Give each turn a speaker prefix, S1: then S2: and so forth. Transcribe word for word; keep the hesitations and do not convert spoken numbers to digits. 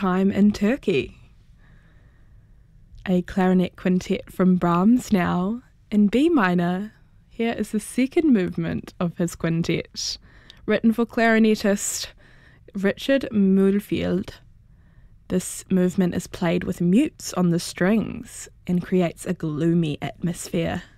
S1: time in Turkey. A clarinet quintet from Brahms now. In B minor, here is the second movement of his quintet, written for clarinetist Richard Mühlfeld. This movement is played with mutes on the strings and creates a gloomy atmosphere.